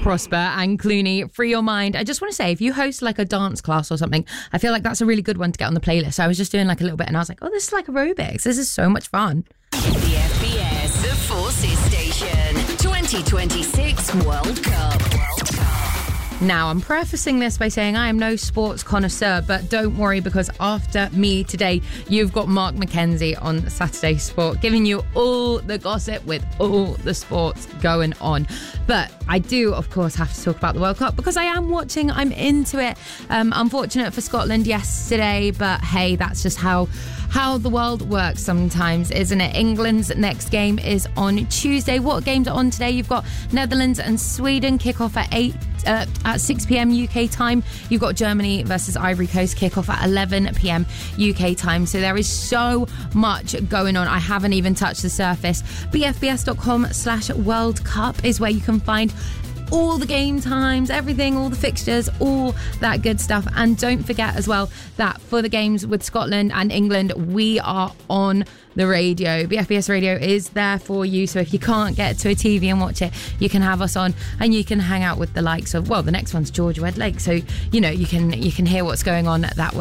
Prosper and Clooney, Free Your Mind. I just want to say, if you host like a dance class or something, I feel like that's a really good one to get on the playlist. So I was just doing like a little bit and I was like, oh, this is like aerobics. This is so much fun. The FBS, the Forces Station, 2026 World Cup. Now, I'm prefacing this by saying I am no sports connoisseur, but don't worry, because after me today, you've got Mark McKenzie on Saturday Sport, giving you all the gossip with all the sports going on. But I do, of course, have to talk about the World Cup because I am watching. I'm into it. Unfortunate for Scotland yesterday, but hey, that's just how the world works sometimes, isn't it? England's next game is on Tuesday. What games are on today? You've got Netherlands and Sweden kick off at 6 p.m. UK time. You've got Germany versus Ivory Coast kick off at 11 p.m. UK time. So there is so much going on. I haven't even touched the surface. BFBS.com/World Cup is where you can find all the game times, everything, all the fixtures, all that good stuff. And don't forget as well that for the games with Scotland and England, we are on the radio. BFBS radio is there for you. So if you can't get to a TV and watch it, you can have us on and you can hang out with the likes of, well, the next one's George Wedlake. So, you know, you can hear what's going on that way.